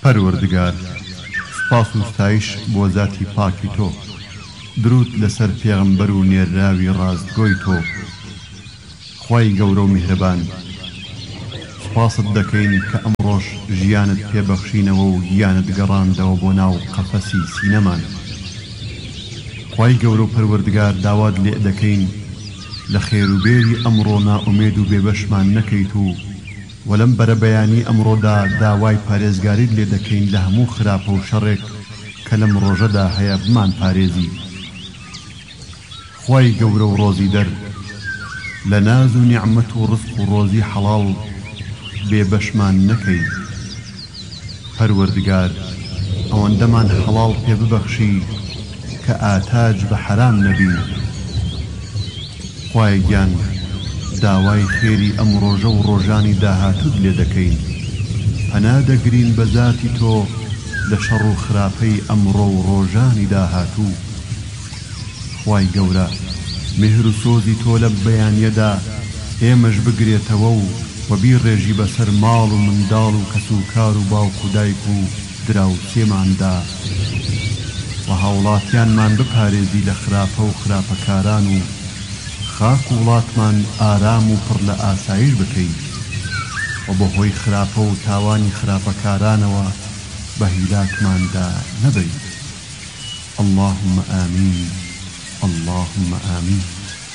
پەروەردگار، سپاس و ستایش بۆ ذاتی پاکی تۆ، درود لەسەر پێغەمبەر و نێراوی ڕاستگۆی تۆ. خوای گەورە و میهرەبان، سپاست دەکەین کە ئەمڕۆژ ژیانت پێبەخشینەوە و گیانت گەڕاندەوە بۆ ناو قەفەسی سینەمان. خوای گەورە و پەروەردگار، داوات لێ دەکەین لە خێروبێری ئەمڕۆ نائومێد و بێبەشمان نەکەیت و وەلەم بەرە بەیانی ئەمڕۆدا داوای پارێزگاریت لێ دەکەین لە هەموو خراپە و شەڕێک کە لەم ڕۆژەدا هەیە بمان پارێزی. خوای گەورە و ڕۆزی دەر، لە ناز و نیعمەت و ڕزق و ڕۆزی حەڵاڵ بێبەشمان نەکەی. پەروەردگار، ئەوەندەمان حەڵاڵ پێ ببەخشی کە ئاتاج بە حەرام نەبی. خوای گیان، داوای خێری ئەم ڕۆژە و ڕۆژانی داهاتوت لێ دەکەین. پەنا دەگرین بە ذاتی تۆ لە شەڕ و خراپەی ئەمڕۆ و ڕۆژانی داهاتوو. خوای گەورە، مهر و سۆزی تۆ لە بەیانیەدا ئێمەش بگرێتەوە و بیڕێژی بەسەر ماڵ و منداڵ و کەس و کار و باوک و دایک و دراوسێماندا و هاوڵاتیانمان بپارێزی لە خراپە و خراپەکاران و خاک و وڵاتمان ئارام و پڕ لە ئاسایش بکەی و بە هۆی خراپە و تاوانی خراپەکارانەوە بە هیلاکماندا نەبەی. اللهم آمین، اللهم آمین.